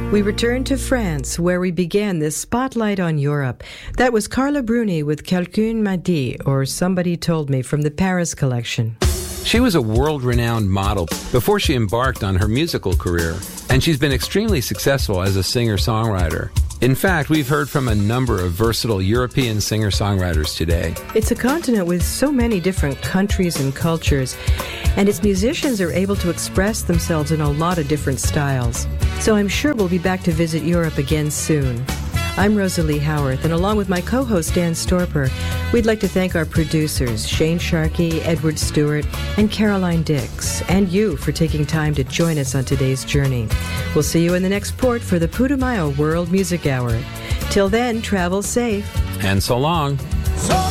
We return to France, where we began this spotlight on Europe. That was Carla Bruni with Quelqu'un m'a dit, or Somebody Told Me, from the Paris collection. She was a world-renowned model before she embarked on her musical career, and she's been extremely successful as a singer-songwriter. In fact, we've heard from a number of versatile European singer-songwriters today. It's a continent with so many different countries and cultures, and its musicians are able to express themselves in a lot of different styles. So I'm sure we'll be back to visit Europe again soon. I'm Rosalie Howarth, and along with my co-host Dan Storper, we'd like to thank our producers, Shane Sharkey, Edward Stewart, and Caroline Dix, and you for taking time to join us on today's journey. We'll see you in the next port for the Putumayo World Music Hour. Till then, travel safe. And so long.